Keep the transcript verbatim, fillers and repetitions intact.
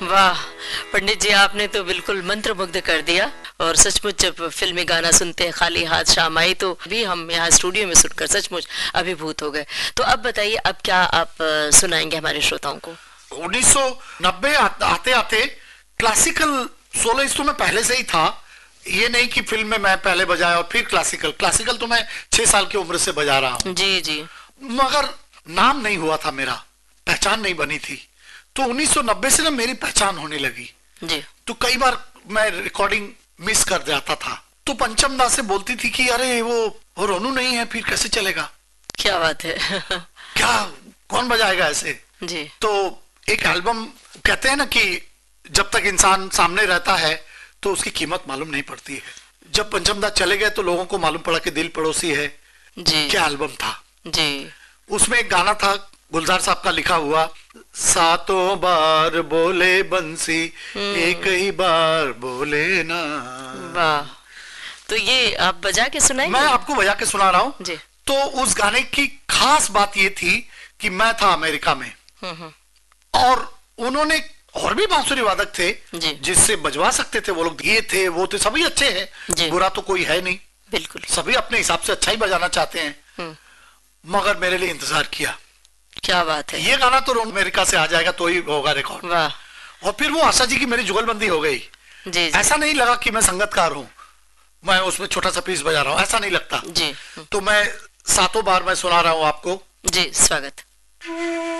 वाह पंडित जी, आपने तो बिल्कुल मंत्रमुग्ध कर दिया। और सचमुच जब फिल्मी गाना सुनते हैं खाली हाथ शाम आई, तो भी हम यहाँ स्टूडियो में सुनकर सचमुच अभिभूत हो गए। तो अब बताइए, अब क्या आप सुनाएंगे हमारे श्रोताओं को? उन्नीस सौ नब्बे आते आते क्लासिकल सोलो तो मैं पहले से ही था। ये नहीं कि फिल्म में मैं पहले बजाया और फिर क्लासिकल क्लासिकल तो मैं छह साल की उम्र से बजा रहा हूँ। जी जी। मगर नाम नहीं हुआ था, मेरा पहचान नहीं बनी थी। तो उन्नीस सौ नब्बे से ना मेरी पहचान होने लगी जी। तो कई बार मैं रिकॉर्डिंग मिस कर जाता था। तो पंचम दा से बोलती थी कि अरे वो वो रोनू नहीं है, फिर कैसे चलेगा? क्या बात है। क्या कौन बजाएगा ऐसे? जी। तो एक एल्बम, कहते हैं ना कि जब तक इंसान सामने रहता है तो उसकी कीमत मालूम नहीं पड़ती है। जब पंचम दा चले गए तो लोगों को मालूम पड़ा कि दिल पड़ोसी है जी। क्या एल्बम था जी। उसमें एक गाना था गुलजार साहब का लिखा हुआ, सातों बार बोले बंसी एक ही बार बोले ना। वाह, तो ये आप बजा के सुनाएंगे? मैं आपको बजा के सुना रहा हूँ जी। तो उस गाने की खास बात ये थी कि मैं था अमेरिका में और उन्होंने, और भी बांसुरी वादक थे जिससे बजवा सकते थे वो लोग, ये थे वो थे, सभी अच्छे हैं, बुरा तो कोई है नहीं, बिल्कुल सभी अपने हिसाब से अच्छा ही बजाना चाहते हैं। मगर मेरे लिए इंतजार किया। क्या बात है। ये गाना तो अमेरिका से आ जाएगा तो ही होगा रिकॉर्ड। वाह। और फिर वो आशा जी की मेरी जुगलबंदी हो गई। जी, जी। ऐसा नहीं लगा कि मैं संगतकार हूँ, मैं उसमें छोटा सा पीस बजा रहा हूँ, ऐसा नहीं लगता। जी। तो मैं सातों बार मैं सुना रहा हूँ आपको। जी, स्वागत।